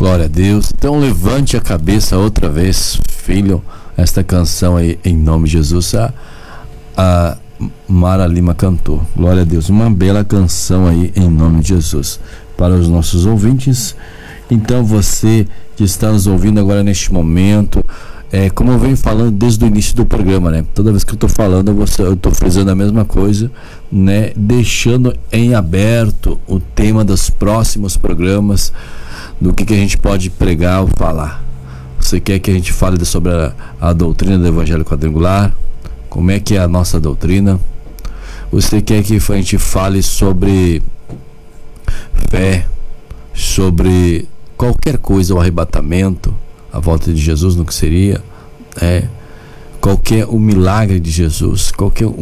Glória a Deus. Então levante a cabeça outra vez, filho. Esta canção aí, em nome de Jesus, a Mara Lima cantou. Glória a Deus. Uma bela canção aí, em nome de Jesus. Para os nossos ouvintes. Então você que está nos ouvindo agora neste momento, como eu venho falando desde o início do programa, né? Toda vez que eu estou falando, eu estou frisando a mesma coisa, né? Deixando em aberto o tema dos próximos programas, do que a gente pode pregar ou falar. Você quer que a gente fale sobre a doutrina do Evangelho Quadrangular? Como é que é a nossa doutrina? Você quer que a gente fale sobre fé, sobre qualquer coisa, o arrebatamento, a volta de Jesus, no que seria, qualquer um milagre de Jesus,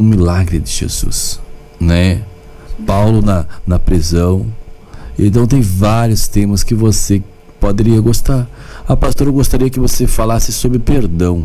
né? Paulo na prisão. Então tem vários temas que você poderia gostar. Pastor, eu gostaria que você falasse sobre perdão.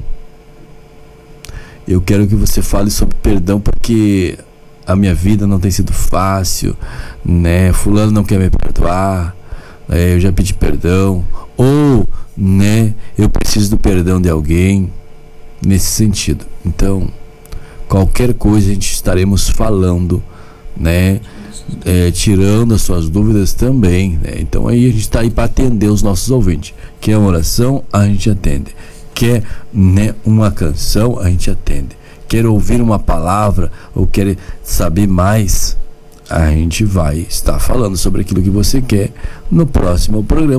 Eu quero que você fale sobre perdão, porque a minha vida não tem sido fácil, né? Fulano não quer me perdoar, eu já pedi perdão, ou, né, eu preciso do perdão de alguém, nesse sentido. Então, qualquer coisa a gente estaremos falando, né? Tirando as suas dúvidas também, né? Então aí a gente está aí para atender os nossos ouvintes. Quer uma oração, a gente atende. Quer, né, uma canção, a gente atende. Quer ouvir uma palavra ou quer saber mais, a gente vai estar falando sobre aquilo que você quer no próximo programa.